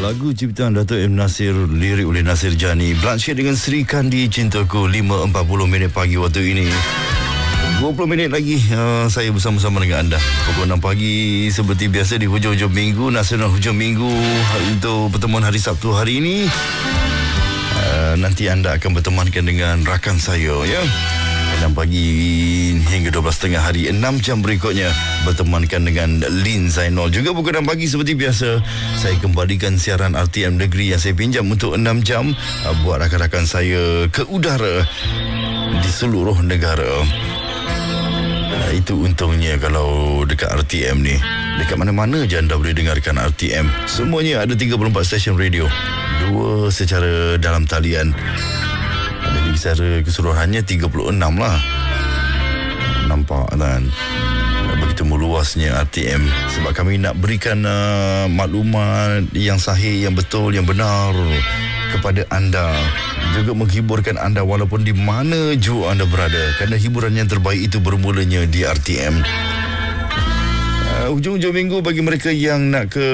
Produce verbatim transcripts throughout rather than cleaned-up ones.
Lagu ciptaan Dato' M. Nasir, lirik oleh Nasir Jani, Blanchett dengan Sri Kandi, Cintaku. Lima empat puluh minit pagi waktu ini. Dua puluh minit lagi uh, saya bersama-sama dengan anda. Pukul enam pagi seperti biasa di hujung-hujung minggu, nasional hujung minggu untuk pertemuan hari Sabtu hari ini. Uh, nanti anda akan bertemankan dengan rakan saya, ya. enam pagi hingga dua belas tiga puluh hari, enam jam berikutnya bertemankan dengan Lin Zainal. Juga pukul enam pagi seperti biasa saya kembalikan siaran R T M Negeri yang saya pinjam untuk enam jam uh, buat rakan-rakan saya ke udara di seluruh negara. uh, Itu untungnya kalau dekat R T M ni, dekat mana-mana je anda boleh dengarkan R T M. Semuanya ada tiga puluh empat stesen radio, dua secara dalam talian. Jadi secara keseluruhannya tiga puluh enam lah. Nampak kan begitu meluasnya R T M. Sebab kami nak berikan uh, maklumat yang sahih, yang betul, yang benar kepada anda. Juga menghiburkan anda walaupun di mana jua anda berada. Kerana hiburan yang terbaik itu bermulanya di R T M. uh, Hujung-hujung minggu bagi mereka yang nak ke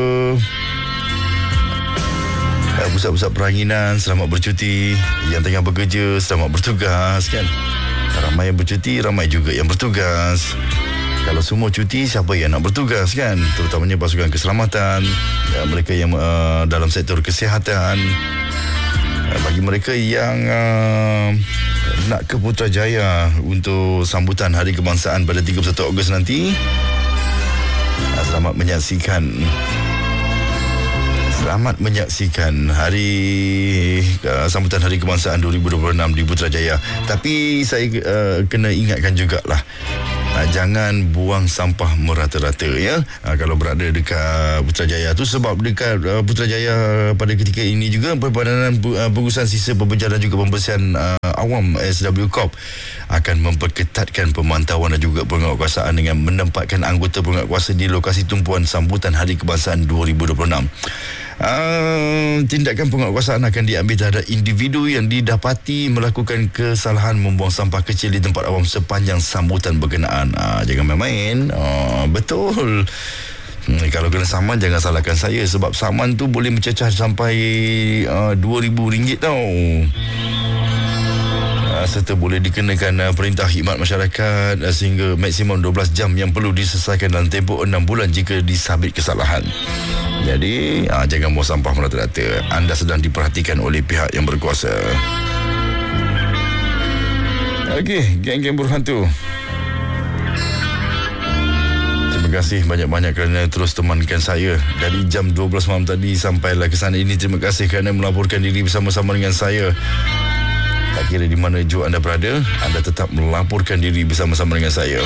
pusat-pusat peranginan, selamat bercuti. Yang tengah bekerja, selamat bertugas, kan. Ramai yang bercuti, ramai juga yang bertugas. Kalau semua cuti, siapa yang nak bertugas, kan? Terutamanya pasukan keselamatan, ya, mereka yang uh, dalam sektor kesihatan. uh, Bagi mereka yang uh, nak ke Putrajaya untuk sambutan Hari Kebangsaan pada tiga puluh satu Ogos nanti, uh, selamat menyaksikan Selamat menyaksikan hari uh, sambutan Hari Kebangsaan dua ribu dua puluh enam di Putrajaya. Tapi saya uh, kena ingatkan jugalah, uh, jangan buang sampah merata-rata, ya. Uh, kalau berada dekat Putrajaya tu, sebab dekat uh, Putrajaya pada ketika ini juga Perbadanan uh, Pengurusan Sisa Pembencian dan juga Pembersihan uh, Awam S W Corp akan memperketatkan pemantauan dan juga penguatkuasaan dengan menempatkan anggota penguatkuasa di lokasi tumpuan sambutan Hari Kebangsaan dua ribu dua puluh enam. Uh, tindakan penguatkuasaan akan diambil terhadap individu yang didapati melakukan kesalahan membuang sampah kecil di tempat awam sepanjang sambutan berkenaan. Uh, jangan main-main. Uh, betul. Hmm, kalau kena saman, jangan salahkan saya, sebab saman tu boleh mencecah sampai uh, dua ribu ringgit tau. Uh, serta boleh dikenakan uh, perintah khidmat masyarakat uh, sehingga maksimum dua belas jam yang perlu diselesaikan dalam tempoh enam bulan jika disabit kesalahan. Jadi, aa, jangan buang sampah merata-rata. Anda sedang diperhatikan oleh pihak yang berkuasa. Okey, geng-geng berhantu, terima kasih banyak-banyak kerana terus temankan saya dari jam dua belas malam tadi sampailah ke sana ini. Terima kasih kerana melaporkan diri bersama-sama dengan saya. Tak kira di mana jua anda berada, anda tetap melaporkan diri bersama-sama dengan saya.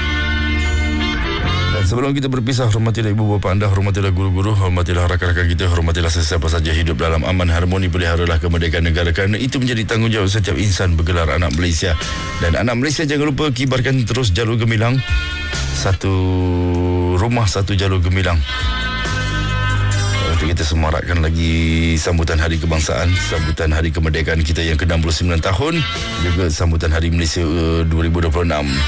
Sebelum kita berpisah, hormatilah ibu bapa anda, hormatilah guru-guru, hormatilah rakan-rakan kita, hormatilah sesiapa saja hidup dalam aman harmoni, peliharalah kemerdekaan negara, kerana itu menjadi tanggungjawab setiap insan bergelar anak Malaysia. Dan anak Malaysia, jangan lupa kibarkan terus jalur gemilang. Satu rumah, satu jalur gemilang. Untuk kita semarakkan lagi sambutan Hari Kebangsaan, sambutan Hari Kemerdekaan kita yang ke enam puluh sembilan tahun, juga sambutan Hari Malaysia dua ribu dua puluh enam.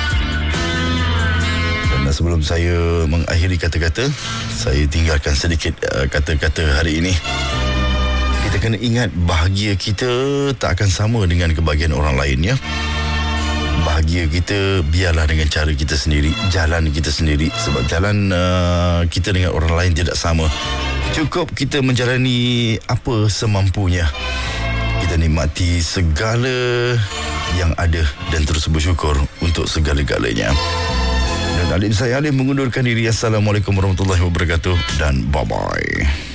Dan sebelum saya mengakhiri kata-kata, saya tinggalkan sedikit uh, kata-kata hari ini. Kita kena ingat, bahagia kita tak akan sama dengan kebahagiaan orang lain, ya. Bahagia kita biarlah dengan cara kita sendiri, jalan kita sendiri. Sebab jalan uh, kita dengan orang lain tidak sama. Cukup kita menjalani apa semampunya. Kita nikmati segala yang ada dan terus bersyukur untuk segala-galanya. Dan alim saya Alim mengundurkan diri. Assalamualaikum warahmatullahi wabarakatuh dan bye-bye.